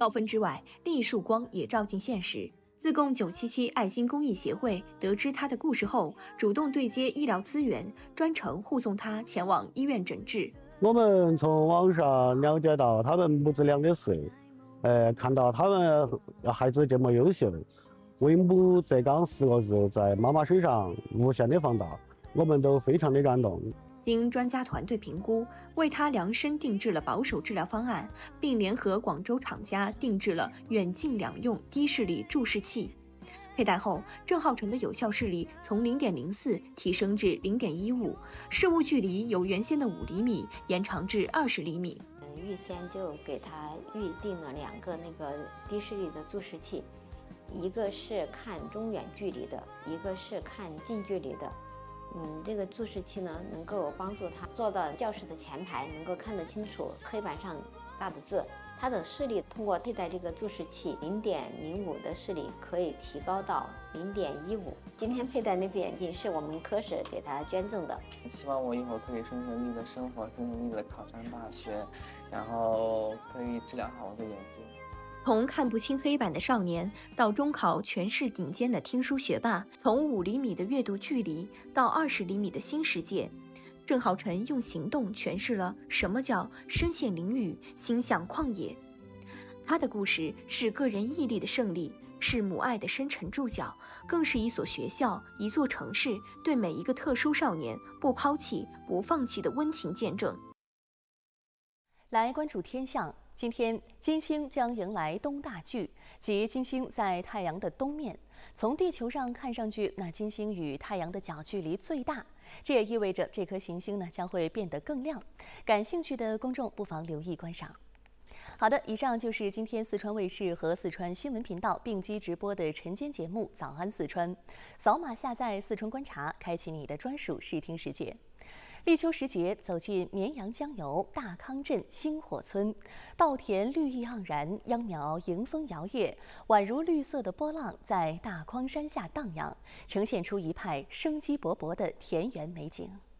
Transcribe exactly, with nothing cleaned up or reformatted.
高分之外，另一束光也照进现实。自贡九七七爱心公益协会得知他的故事后，主动对接医疗资源，专程护送他前往医院诊治。 我们从网上了解到他们母子俩的事，呃，看到他们孩子这么优秀，为母则刚四个字在妈妈身上无限的放大，我们都非常的感动。 经专家团队评估，为他量身定制了保守治疗方案，并联合广州厂家定制了远近两用低视力注视器。佩戴后，郑浩辰的有效视力从 零点零四 提升至 零点一五，视物距离由原先的五厘米延长至二十厘米。 预先就给他预定了两个那个低视力的注视器，一个是看中远距离的，一个是看近距离的。嗯，这个注视器呢，能够帮助他坐到教室的前排，能够看得清楚黑板上大的字。他的视力通过佩戴这个注视器， 零点零五 的视力可以提高到 零点一五。今天佩戴那副眼镜是我们科室给他捐赠的。 希望我以后可以顺顺利利的生活，顺顺利利的考上大学，然后可以治疗好我的眼睛。 从看不清黑板的少年到中考全市顶尖的听书学霸，从五厘米的阅读距离到二十厘米的新世界，郑浩辰用行动诠释了什么叫身陷囹圄，心向旷野。他的故事是个人毅力的胜利，是母爱的深沉注脚，更是一所学校、一座城市对每一个特殊少年不抛弃、不放弃的温情见证。 来关注天象。今天，金星将迎来东大距，即金星在太阳的东面。从地球上看上去，那金星与太阳的角距离最大，这也意味着这颗行星呢将会变得更亮。感兴趣的公众不妨留意观赏。好的，以上就是今天四川卫视和四川新闻频道并机直播的晨间节目《早安四川》。扫码下载四川观察，开启你的专属视听世界。立秋时节，走进绵阳江油大康镇星火村，稻田绿意盎然，秧苗迎风摇曳，宛如绿色的波浪在大匡山下荡漾，呈现出一派生机勃勃的田园美景。